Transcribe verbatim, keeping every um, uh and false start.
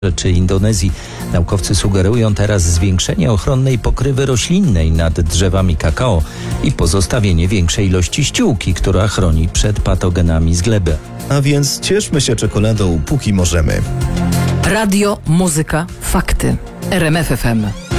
czy Indonezji. Naukowcy sugerują teraz zwiększenie ochronnej pokrywy roślinnej nad drzewami kakao i pozostawienie większej ilości ściółki, która chroni przed patogenami z gleby. A więc cieszmy się czekoladą, póki możemy. Radio, muzyka, fakty. R M F F M.